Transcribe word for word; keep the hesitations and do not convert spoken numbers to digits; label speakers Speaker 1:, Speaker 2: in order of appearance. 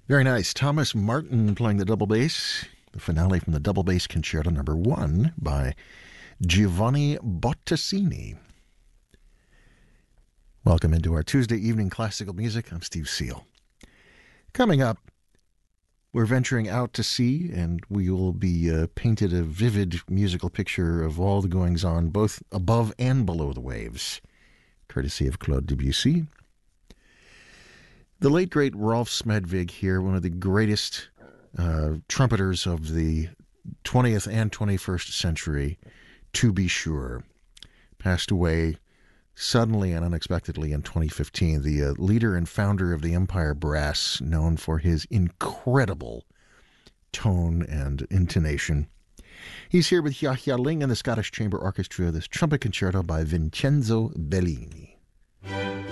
Speaker 1: Very nice. Thomas Martin playing the double bass. The finale from the Double Bass Concerto number one by Giovanni Bottesini. Welcome into our Tuesday evening classical music. I'm Steve Seal. Coming up, we're venturing out to sea, and we will be uh, painted a vivid musical picture of all the goings-on, both above and below the waves, courtesy of Claude Debussy. The late, great Rolf Smedvig here, one of the greatest uh, trumpeters of the twentieth and twenty-first century, to be sure, passed away suddenly and unexpectedly in twenty fifteen. The uh, leader and founder of the Empire Brass, known for his incredible tone and intonation. He's here with Yahya Ling and the Scottish Chamber Orchestra, this trumpet concerto by Vincenzo Bellini.